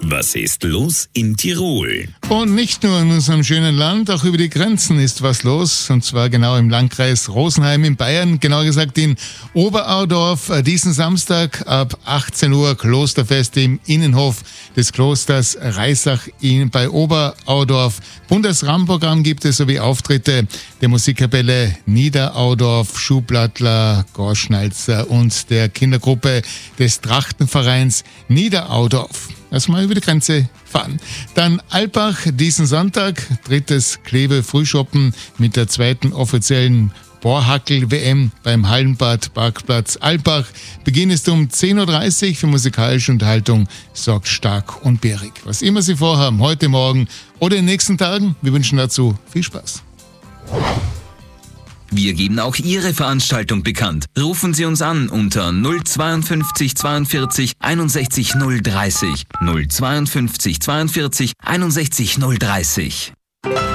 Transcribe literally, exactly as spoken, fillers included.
Was ist los in Tirol? Und nicht nur in unserem schönen Land, auch über die Grenzen ist was los. Und zwar genau im Landkreis Rosenheim in Bayern, genauer gesagt in Oberaudorf. Diesen Samstag ab achtzehn Uhr Klosterfest im Innenhof des Klosters Reisach in, bei Oberaudorf. Bundesrahmenprogramm gibt es sowie Auftritte der Musikkapelle Niederaudorf, Schublattler, Gorschnalzer und der Kindergruppe des Trachtenvereins Niederaudorf. Lass mal über die Grenze fahren. Dann Alpbach diesen Sonntag, drittes Kleve-Frühschoppen mit der zweiten offiziellen Bohrhackel-W M beim Hallenbad Parkplatz Alpbach. Beginn ist um zehn Uhr dreißig. Für musikalische Unterhaltung sorgt Stark und Bärig. Was immer Sie vorhaben, heute Morgen oder in den nächsten Tagen, wir wünschen dazu viel Spaß. Wir geben auch Ihre Veranstaltung bekannt. Rufen Sie uns an unter null zweiundfünfzig zweiundvierzig einundsechzig null dreißig. null zweiundfünfzig zweiundvierzig einundsechzig null dreißig.